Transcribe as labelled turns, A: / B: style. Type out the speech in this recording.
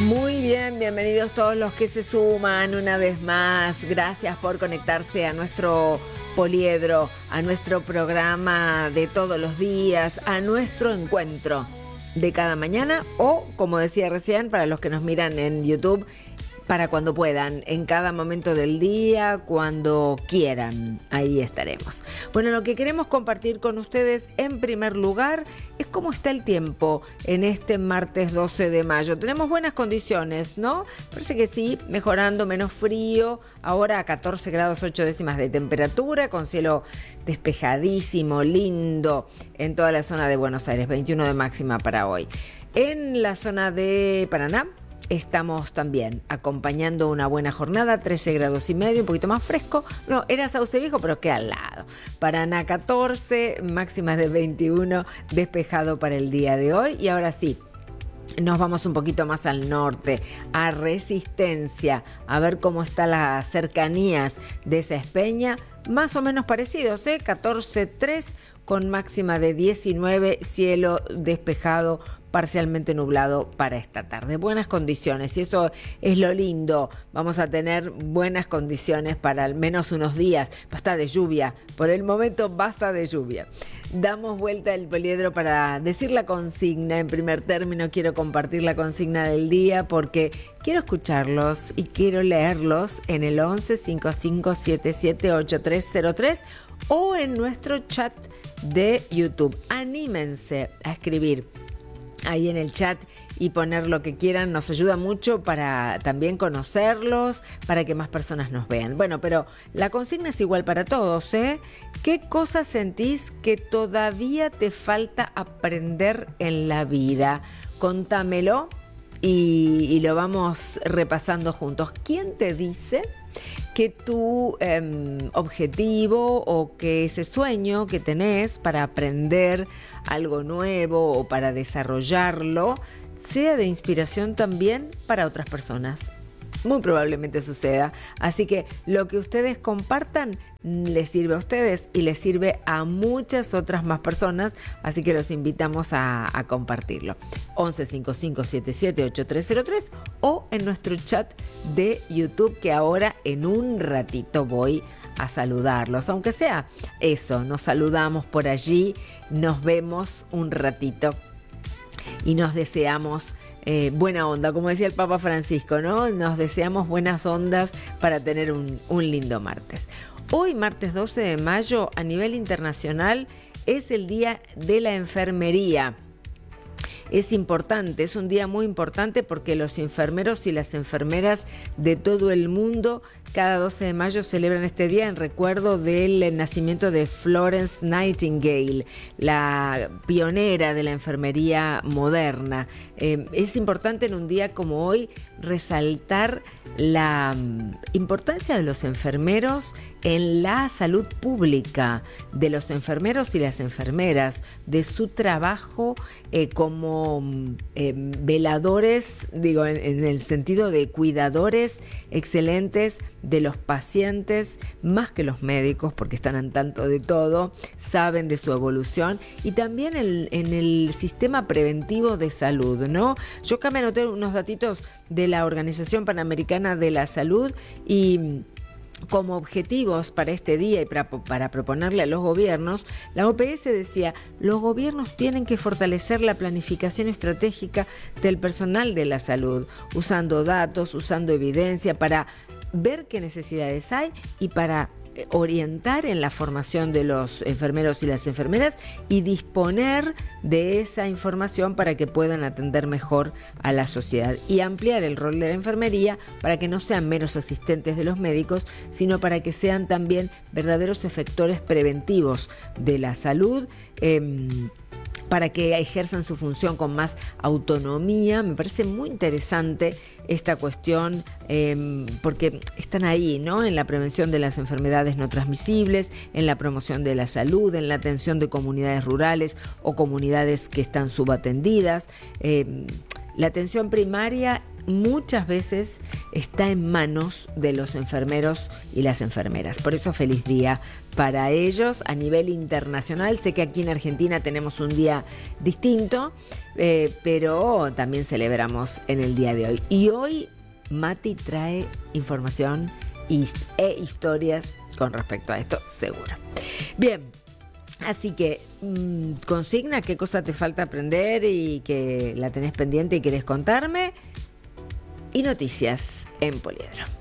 A: Muy bien, bienvenidos todos los que se suman una vez más. Gracias por conectarse a nuestro poliedro, a nuestro programa de todos los días, a nuestro encuentro de cada mañana o, como decía recién, para los que nos miran en YouTube, para cuando puedan, en cada momento del día, cuando quieran, ahí estaremos. Bueno, lo que queremos compartir con ustedes en primer lugar es cómo está el tiempo en este martes 12 de mayo. Tenemos buenas condiciones, ¿no? Parece que sí, mejorando, menos frío, ahora a 14 grados 8 décimas de temperatura, con cielo despejadísimo, lindo, en toda la zona de Buenos Aires, 21 de máxima para hoy. En la zona de Paraná, estamos también acompañando una buena jornada, 13 grados y medio, un poquito más fresco. No, era Sauce Viejo, pero queda al lado. Paraná 14, máximas de 21, despejado para el día de hoy. Y ahora sí, nos vamos un poquito más al norte, a Resistencia, a ver cómo están las cercanías de esa Espeña. Más o menos parecidos, 14.3 con máxima de 19, cielo despejado, parcialmente nublado para esta tarde. Buenas condiciones, y eso es lo lindo. Vamos a tener buenas condiciones para al menos unos días. Basta de lluvia, por el momento basta de lluvia. Damos vuelta al poliedro para decir la consigna. En primer término quiero compartir la consigna del día porque quiero escucharlos y quiero leerlos en el 11 55 77 8303 o en nuestro chat de YouTube. Anímense a escribir ahí en el chat y poner lo que quieran, nos ayuda mucho para también conocerlos, para que más personas nos vean. Bueno, pero la consigna es igual para todos, ¿eh? ¿Qué cosas sentís que todavía te falta aprender en la vida? Contámelo y lo vamos repasando juntos. ¿Quién te dice que tu objetivo o que ese sueño que tenés para aprender algo nuevo o para desarrollarlo sea de inspiración también para otras personas? Muy probablemente suceda. Así que lo que ustedes compartan les sirve a ustedes y les sirve a muchas otras más personas. Así que los invitamos a compartirlo. 11 55 77 8303 o en nuestro chat de YouTube, que ahora en un ratito voy a saludarlos. Aunque sea eso, nos saludamos por allí, nos vemos un ratito y nos deseamos buena onda, como decía el Papa Francisco, ¿no? Nos deseamos buenas ondas para tener un lindo martes. Hoy, martes 12 de mayo, a nivel internacional, es el Día de la Enfermería. Es importante, es un día muy importante porque los enfermeros y las enfermeras de todo el mundo cada 12 de mayo celebran este día en recuerdo del nacimiento de Florence Nightingale, la pionera de la enfermería moderna. Es importante en un día como hoy resaltar la importancia de los enfermeros en la salud pública, de los enfermeros y las enfermeras, de su trabajo como veladores, digo, en el sentido de cuidadores excelentes de los pacientes, más que los médicos, porque están al tanto de todo, saben de su evolución, y también en el sistema preventivo de salud, ¿no? Yo acá me anoté unos datitos de la Organización Panamericana de la Salud y como objetivos para este día y para proponerle a los gobiernos, la OPS decía: los gobiernos tienen que fortalecer la planificación estratégica del personal de la salud, usando datos, usando evidencia para ver qué necesidades hay y para orientar en la formación de los enfermeros y las enfermeras y disponer de esa información para que puedan atender mejor a la sociedad y ampliar el rol de la enfermería para que no sean meros asistentes de los médicos, sino para que sean también verdaderos efectores preventivos de la salud, para que ejerzan su función con más autonomía. Me parece muy interesante esta cuestión porque están ahí, ¿no? En la prevención de las enfermedades no transmisibles, en la promoción de la salud, en la atención de comunidades rurales o comunidades que están subatendidas. La atención primaria muchas veces está en manos de los enfermeros y las enfermeras. Por eso feliz día para ellos a nivel internacional. Sé que aquí en Argentina tenemos un día distinto, pero también celebramos en el día de hoy. Y hoy Mati trae información e historias con respecto a esto, seguro. Bien, así que consigna qué cosa te falta aprender y que la tenés pendiente y querés contarme. Y noticias en Poliedro.